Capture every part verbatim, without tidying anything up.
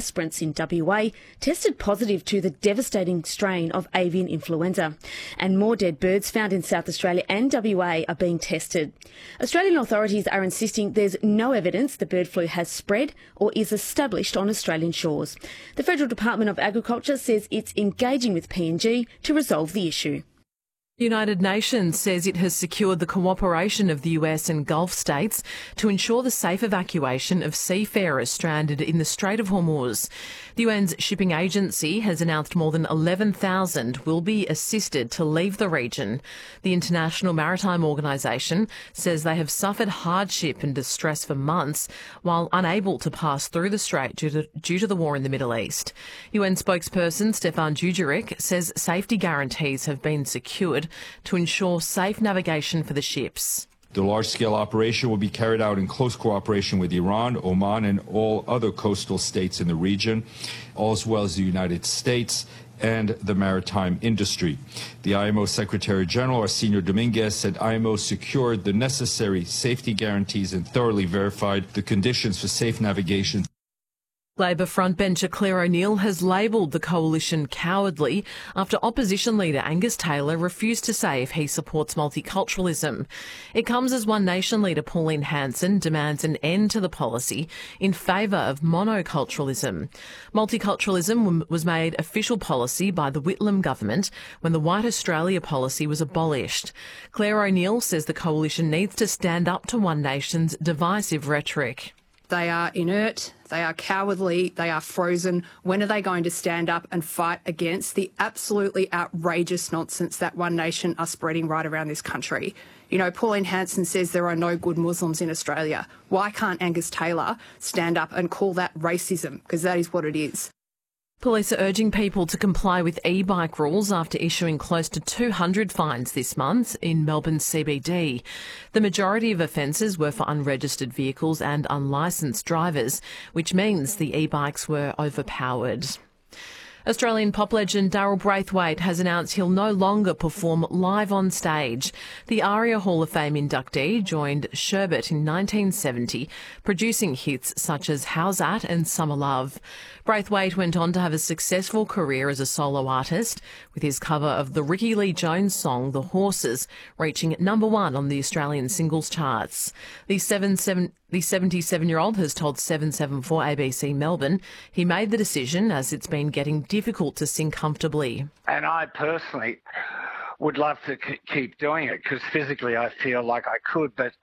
sprints in W A tested positive to the devastating strain of avian influenza, and more dead birds found in South Australia and W A are being tested. Australian authorities are insisting there's no evidence the bird flu has spread or is established on Australian shores. The Federal Department of Agriculture says it's engaging with P and G to resolve the issue. The United Nations says it has secured the cooperation of the U S and Gulf states to ensure the safe evacuation of seafarers stranded in the Strait of Hormuz. The U N's shipping agency has announced more than eleven thousand will be assisted to leave the region. The International Maritime Organisation says they have suffered hardship and distress for months while unable to pass through the strait due to, due to the war in the Middle East. U N spokesperson Stefan Dujarric says safety guarantees have been secured to ensure safe navigation for the ships. The large-scale operation will be carried out in close cooperation with Iran, Oman, and all other coastal states in the region, as well as the United States and the maritime industry. The I M O Secretary General, Arsenio Dominguez, said I M O secured the necessary safety guarantees and thoroughly verified the conditions for safe navigation. Labor frontbencher Claire O'Neill has labelled the coalition cowardly after opposition leader Angus Taylor refused to say if he supports multiculturalism. It comes as One Nation leader Pauline Hanson demands an end to the policy in favour of monoculturalism. Multiculturalism was made official policy by the Whitlam government when the White Australia policy was abolished. Claire O'Neill says the coalition needs to stand up to One Nation's divisive rhetoric. They are inert, they are cowardly, they are frozen. When are they going to stand up and fight against the absolutely outrageous nonsense that One Nation are spreading right around this country? You know, Pauline Hanson says there are no good Muslims in Australia. Why can't Angus Taylor stand up and call that racism? Because that is what it is. Police are urging people to comply with e-bike rules after issuing close to two hundred fines this month in Melbourne's C B D. The majority of offences were for unregistered vehicles and unlicensed drivers, which means the e-bikes were overpowered. Australian pop legend Daryl Braithwaite has announced he'll no longer perform live on stage. The ARIA Hall of Fame inductee joined Sherbet in nineteen seventy, producing hits such as How's That and Summer Love. Braithwaite went on to have a successful career as a solo artist, with his cover of the Ricky Lee Jones song The Horses reaching number one on the Australian singles charts. The seven, seven, the seventy-seven-year-old has told seven seven four A B C Melbourne he made the decision as it's been getting difficult to sing comfortably. And I personally would love to c- keep doing it because physically I feel like I could, but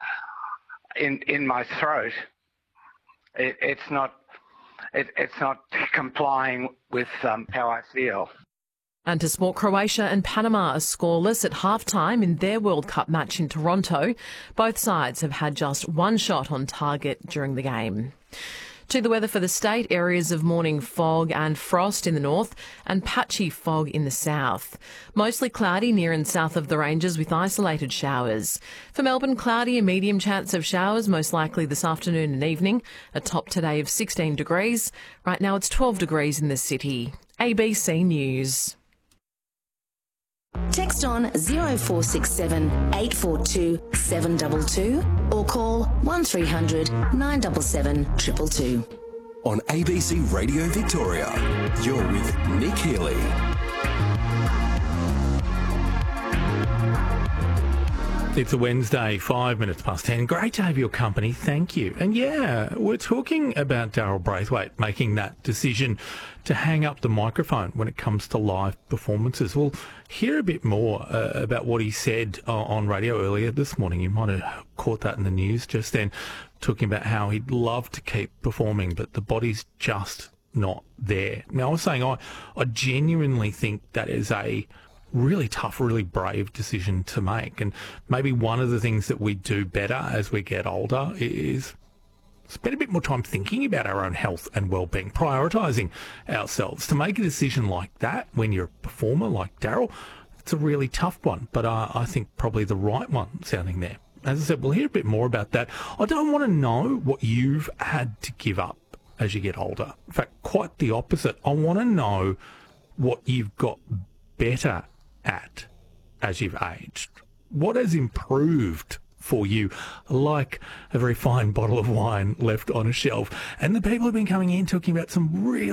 in in my throat, it, it's not it, it's not complying with um, how I feel. And to sport, Croatia and Panama are scoreless at half-time in their World Cup match in Toronto. Both sides have had just one shot on target during the game. To the weather for the state, areas of morning fog and frost in the north and patchy fog in the south. Mostly cloudy near and south of the ranges with isolated showers. For Melbourne, cloudy and medium chance of showers, most likely this afternoon and evening. A top today of sixteen degrees. Right now it's twelve degrees in the city. A B C News. Text on zero four six seven eight four two seven two two or call one three hundred nine seven seven two two two. On A B C Radio Victoria, you're with Nick Healy. It's a Wednesday, five minutes past ten. Great to have your company. Thank you. And yeah, we're talking about Daryl Braithwaite making that decision to hang up the microphone when it comes to live performances. We'll hear a bit more uh, about what he said uh, on radio earlier this morning. You might have caught that in the news just then, talking about how he'd love to keep performing, but the body's just not there. Now, I was saying I, I genuinely think that is a really tough, really brave decision to make. And maybe one of the things that we do better as we get older is spend a bit more time thinking about our own health and well-being, prioritising ourselves. To make a decision like that when you're a performer like Daryl, it's a really tough one, but uh, I think probably the right one sounding there. As I said, we'll hear a bit more about that. I don't want to know what you've had to give up as you get older. In fact, quite the opposite. I want to know what you've got better at as you've aged. What has improved for you, like a very fine bottle of wine left on a shelf? And the people have been coming in talking about some really